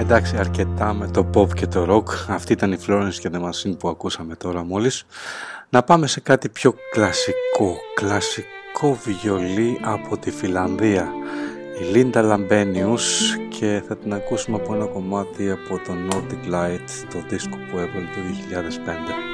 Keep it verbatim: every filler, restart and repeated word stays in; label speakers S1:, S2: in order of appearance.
S1: Εντάξει, αρκετά με το pop και το rock. Αυτή ήταν η Florence και the Machine που ακούσαμε τώρα μόλις. Να πάμε σε κάτι πιο κλασικό. Κλασικό βιολί από τη Φιλανδία. Η Λίντα Λαμπένιους, και θα την ακούσουμε από ένα κομμάτι από το Nordic Light, το δίσκο που έβγαλε το δύο χιλιάδες πέντε.